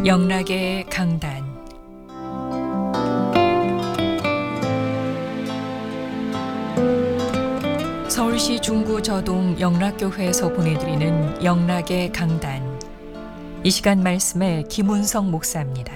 영락의 강단. 서울시 중구 저동 영락교회에서 보내드리는 영락의 강단. 이 시간 말씀에 김운성 목사입니다.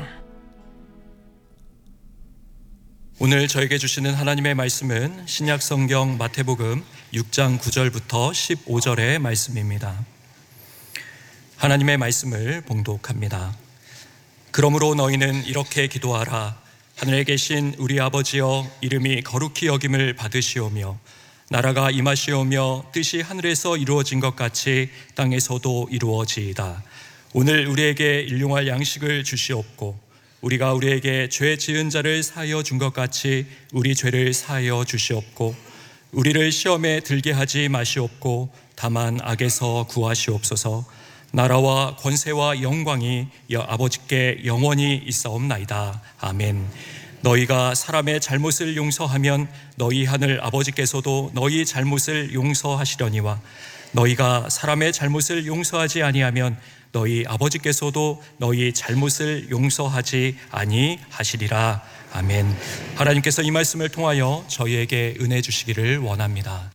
오늘 저에게 주시는 하나님의 말씀은 신약성경 마태복음 6장 9절부터 15절의 말씀입니다. 하나님의 말씀을 봉독합니다. 그러므로 너희는 이렇게 기도하라. 하늘에 계신 우리 아버지여, 이름이 거룩히 여김을 받으시오며 나라가 임하시오며 뜻이 하늘에서 이루어진 것 같이 땅에서도 이루어지이다. 오늘 우리에게 일용할 양식을 주시옵고 우리가 우리에게 죄 지은 자를 사하여 준 것 같이 우리 죄를 사하여 주시옵고 우리를 시험에 들게 하지 마시옵고 다만 악에서 구하시옵소서. 나라와 권세와 영광이 아버지께 영원히 있사옵나이다. 아멘. 너희가 사람의 잘못을 용서하면 너희 하늘 아버지께서도 너희 잘못을 용서하시려니와 너희가 사람의 잘못을 용서하지 아니하면 너희 아버지께서도 너희 잘못을 용서하지 아니하시리라. 아멘. 하나님께서 이 말씀을 통하여 저희에게 은혜 주시기를 원합니다.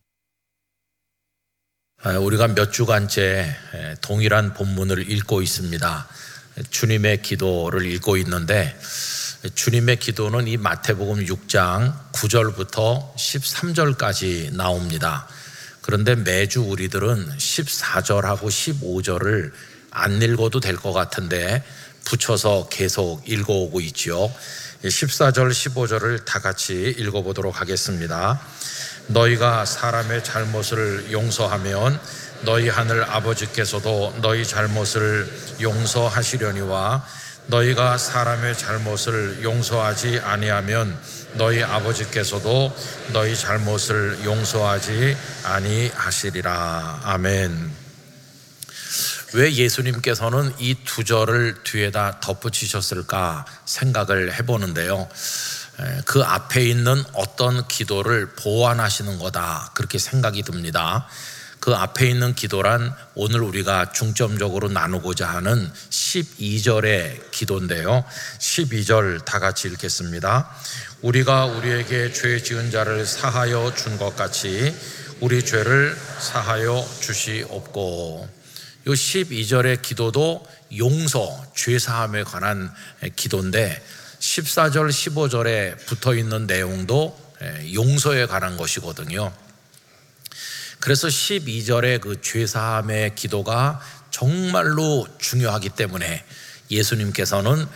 우리가 몇 주간째 동일한 본문을 읽고 있습니다. 주님의 기도를 읽고 있는데, 주님의 기도는 이 마태복음 6장 9절부터 13절까지 나옵니다. 그런데 매주 우리들은 14절하고 15절을 안 읽어도 될 것 같은데 붙여서 계속 읽어오고 있죠. 14절 15절을 다 같이 읽어보도록 하겠습니다. 너희가 사람의 잘못을 용서하면 너희 하늘 아버지께서도 너희 잘못을 용서하시려니와 너희가 사람의 잘못을 용서하지 아니하면 너희 아버지께서도 너희 잘못을 용서하지 아니하시리라. 아멘. 왜 예수님께서는 이 두 절을 뒤에다 덧붙이셨을까 생각을 해보는데요, 그 앞에 있는 어떤 기도를 보완하시는 거다, 그렇게 생각이 듭니다. 그 앞에 있는 기도란 오늘 우리가 중점적으로 나누고자 하는 12절의 기도인데요, 12절 다 같이 읽겠습니다. 우리가 우리에게 죄 지은 자를 사하여 준 것 같이 우리 죄를 사하여 주시옵고. 이 12절의 기도도 용서, 죄사함에 관한 기도인데 14절, 15절에 붙어있는 내용도 용서에 관한 것이거든요. 그래서 12절의 그 죄사함의 기도가 정말로 중요하기 때문에 예수님께서는